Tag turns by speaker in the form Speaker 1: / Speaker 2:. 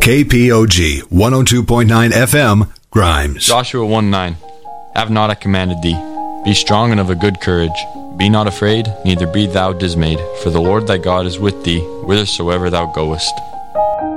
Speaker 1: KPOG 102.9 FM, Grimes.
Speaker 2: Joshua 1:9. Have not I commanded thee? Be strong and of a good courage. Be not afraid, neither be thou dismayed, for the Lord thy God is with thee, whithersoever thou goest.